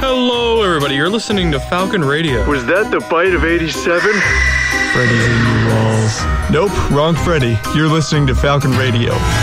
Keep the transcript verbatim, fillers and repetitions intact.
Hello, everybody. You're listening to Falcon Radio. Was that the bite of eighty-seven? Freddy's in your walls. Nope, wrong Freddy. You're listening to Falcon Radio.